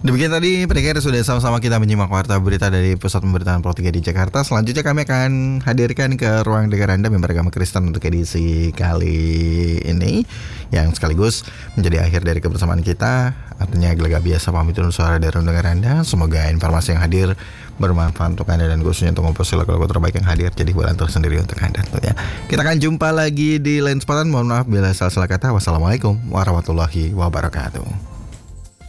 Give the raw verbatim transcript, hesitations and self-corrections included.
Demikian tadi pendengar sudah sama-sama kita menyimak warta berita dari Pusat Pemberitaan Pro tiga di Jakarta. Selanjutnya kami akan hadirkan ke ruang dengar Anda member agama Kristen untuk edisi kali ini, yang sekaligus menjadi akhir dari kebersamaan kita. Artinya gelagat biasa pamit undur suara dari ruang dengar Anda. Semoga informasi yang hadir bermanfaat untuk Anda dan khususnya untuk komposisi lagu-lagu terbaik yang hadir jadi bulan tersendiri untuk Anda ya. Kita akan jumpa lagi di lain kesempatan. Mohon maaf bila salah-salah kata. Wassalamualaikum warahmatullahi wabarakatuh.